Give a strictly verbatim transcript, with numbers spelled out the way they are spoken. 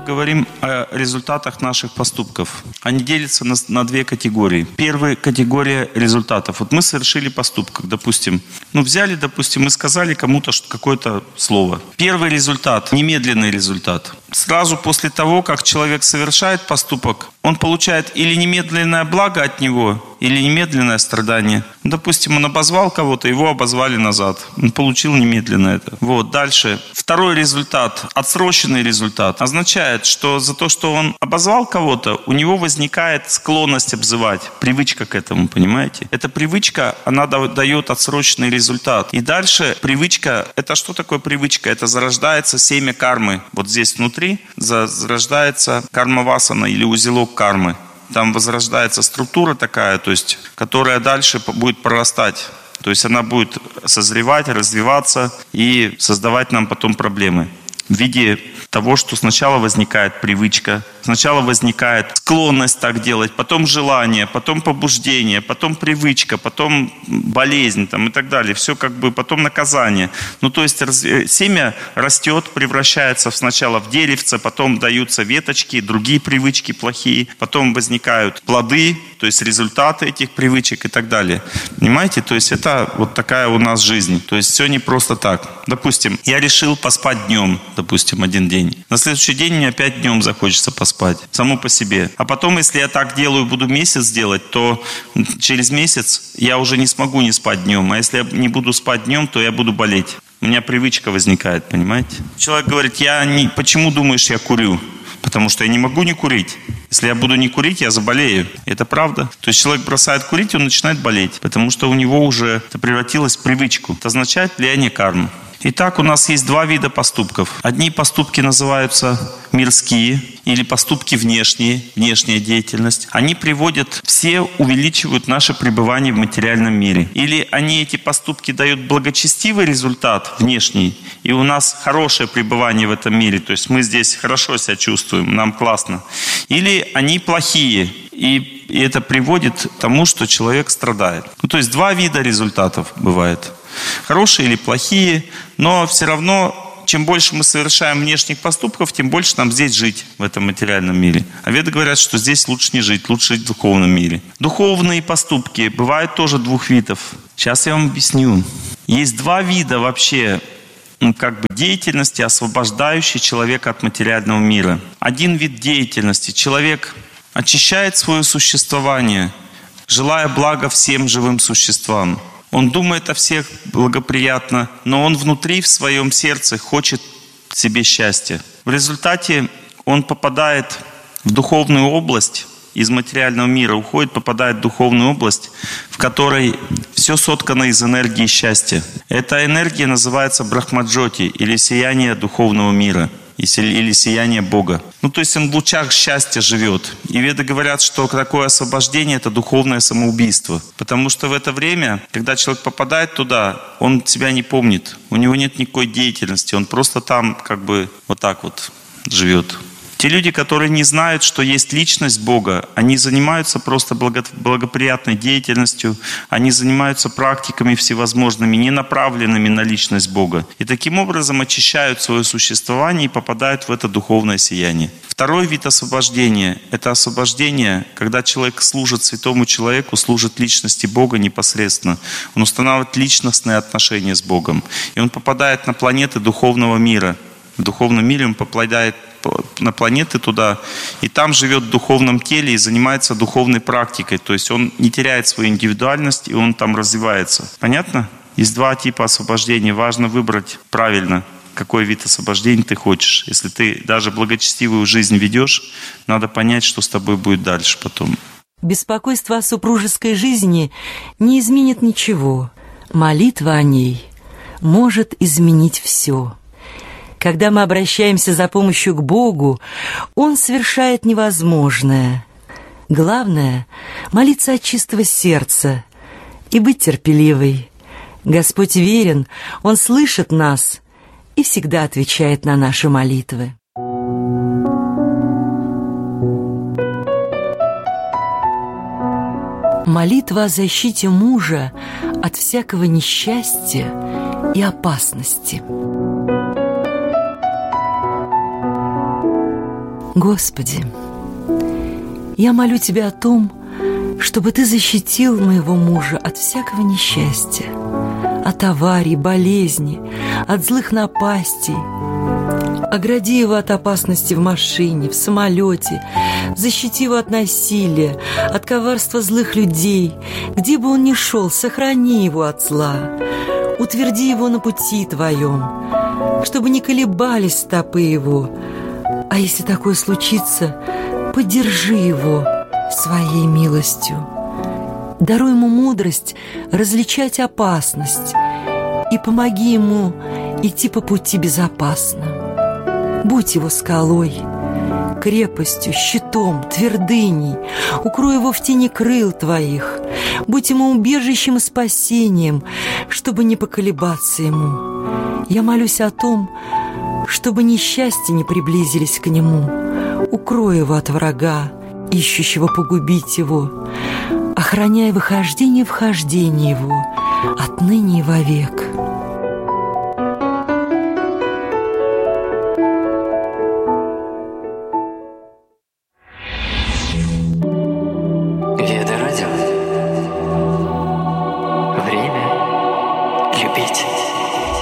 говорим о результатах наших поступков. Они делятся на, на две категории. Первая категория результатов. Вот мы совершили поступок, допустим. Ну, взяли, допустим, и сказали кому-то какое-то слово. Первый результат, немедленный результат. Сразу после того, как человек совершает поступок, он получает или немедленное благо от него, или немедленное страдание. Допустим, он обозвал кого-то, его обозвали назад. Он получил немедленно это. Вот, дальше. Второй результат, отсроченный результат, означает, что за то, что он обозвал кого-то, у него возникает склонность обзывать. Привычка к этому, понимаете? Эта привычка, она дает отсроченный результат. И дальше привычка, это что такое привычка? Это зарождается семя кармы. Вот здесь внутри зарождается карма-васана или узелок кармы. Там возрождается структура такая, то есть, которая дальше будет прорастать. То есть она будет созревать, развиваться и создавать нам потом проблемы. В виде того, что сначала возникает привычка, сначала возникает склонность так делать, потом желание, потом побуждение, потом привычка, потом болезнь там, и так далее. Все как бы потом наказание. Ну то есть семя растет, превращается сначала в деревце, потом даются веточки, другие привычки плохие, потом возникают плоды, то есть результаты этих привычек и так далее. Понимаете? То есть это вот такая у нас жизнь. То есть все не просто так. Допустим, я решил поспать днем, допустим, один день. На следующий день мне опять днем захочется поспать. Само по себе. А потом, если я так делаю, буду месяц делать, то через месяц я уже не смогу не спать днем. А если я не буду спать днем, то я буду болеть. У меня привычка возникает, понимаете? Человек говорит, я не... почему думаешь, я курю? Потому что я не могу не курить. Если я буду не курить, я заболею. Это правда. То есть человек бросает курить, он начинает болеть. Потому что у него уже это превратилось в привычку. Это означает влияние кармы. Итак, у нас есть два вида поступков. Одни поступки называются мирские или поступки внешние, внешняя деятельность. Они приводят, все увеличивают наше пребывание в материальном мире. Или они, эти поступки, дают благочестивый результат внешний, и у нас хорошее пребывание в этом мире, то есть мы здесь хорошо себя чувствуем, нам классно. Или они плохие, и, и это приводит к тому, что человек страдает. Ну, то есть два вида результатов бывает. Хорошие или плохие, но все равно, чем больше мы совершаем внешних поступков, тем больше нам здесь жить, в этом материальном мире. А веды говорят, что здесь лучше не жить, лучше жить в духовном мире. Духовные поступки бывают тоже двух видов. Сейчас я вам объясню. Есть два вида вообще, ну, как бы деятельности, освобождающей человека от материального мира. Один вид деятельности. Человек очищает свое существование, желая блага всем живым существам. Он думает о всех благоприятно, но он внутри, в своем сердце, хочет себе счастья. В результате он попадает в духовную область, из материального мира уходит, попадает в духовную область, в которой все соткано из энергии счастья. Эта энергия называется брахмаджоти, или сияние духовного мира, или сияние Бога. Ну, то есть он в лучах счастья живет. И веды говорят, что такое освобождение – это духовное самоубийство. Потому что в это время, когда человек попадает туда, он себя не помнит. У него нет никакой деятельности. Он просто там как бы вот так вот живет. Те люди, которые не знают, что есть личность Бога, они занимаются просто благо, благоприятной деятельностью, они занимаются практиками всевозможными, не направленными на личность Бога. И таким образом очищают свое существование и попадают в это духовное сияние. Второй вид освобождения – это освобождение, когда человек служит святому человеку, служит личности Бога непосредственно. Он устанавливает личностные отношения с Богом. И он попадает на планеты духовного мира. В духовном мире он попадает на планеты туда, и там живет в духовном теле и занимается духовной практикой. То есть он не теряет свою индивидуальность, и он там развивается. Понятно? Есть два типа освобождения. Важно выбрать правильно, какой вид освобождения ты хочешь. Если ты даже благочестивую жизнь ведешь, надо понять, что с тобой будет дальше потом. Беспокойство о супружеской жизни не изменит ничего. Молитва о ней может изменить все. Когда мы обращаемся за помощью к Богу, Он совершает невозможное. Главное – молиться от чистого сердца и быть терпеливой. Господь верен, Он слышит нас и всегда отвечает на наши молитвы. Молитва о защите мужа от всякого несчастья и опасности. Господи, я молю Тебя о том, чтобы Ты защитил моего мужа от всякого несчастья, от аварий, болезней, от злых напастей. Огради его от опасности в машине, в самолете, защити его от насилия, от коварства злых людей. Где бы он ни шел, сохрани его от зла. Утверди его на пути Твоем, чтобы не колебались стопы его. А если такое случится, поддержи его Своей милостью. Даруй ему мудрость различать опасность и помоги ему идти по пути безопасно. Будь его скалой, крепостью, щитом, твердыней. Укрой его в тени крыл Твоих. Будь ему убежищем и спасением, чтобы не поколебаться ему. Я молюсь о том, чтобы несчастья не приблизились к нему. Укрой его от врага, ищущего погубить его, охраняя выхождение и вхождение его отныне и вовек. Веда